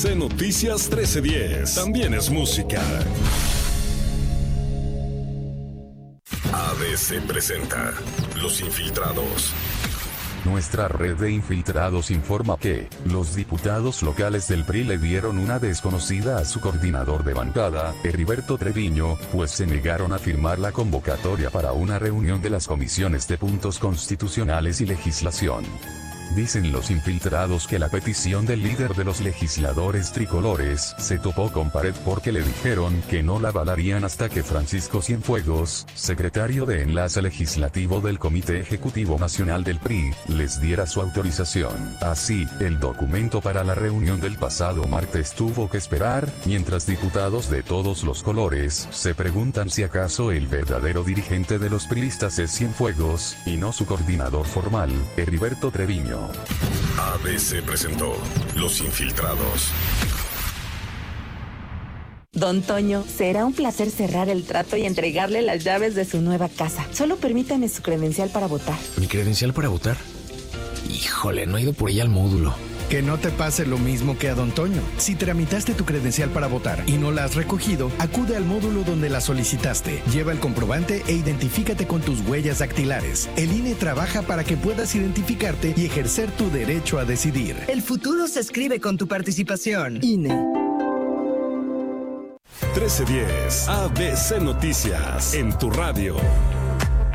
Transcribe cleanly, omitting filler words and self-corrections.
ABC Noticias 1310. También es música. ABC presenta Los Infiltrados. Nuestra red de infiltrados informa que los diputados locales del PRI le dieron una desconocida a su coordinador de bancada, Heriberto Treviño, pues se negaron a firmar la convocatoria para una reunión de las comisiones de puntos constitucionales y legislación. Dicen los infiltrados que la petición del líder de los legisladores tricolores se topó con pared porque le dijeron que no la avalarían hasta que Francisco Cienfuegos, secretario de Enlace Legislativo del Comité Ejecutivo Nacional del PRI, les diera su autorización. Así, el documento para la reunión del pasado martes tuvo que esperar, mientras diputados de todos los colores se preguntan si acaso el verdadero dirigente de los priistas es Cienfuegos, y no su coordinador formal, Heriberto Treviño. ABC presentó Los Infiltrados. Don Toño, será un placer cerrar el trato y entregarle las llaves de su nueva casa. Solo permítame su credencial para votar. ¿Mi credencial para votar? Híjole, no he ido por ella al módulo. Que no te pase lo mismo que a Don Toño. Si tramitaste tu credencial para votar y no la has recogido, acude al módulo donde la solicitaste. Lleva el comprobante e identifícate con tus huellas dactilares. El INE trabaja para que puedas identificarte y ejercer tu derecho a decidir. El futuro se escribe con tu participación. INE. 1310 ABC Noticias en tu radio.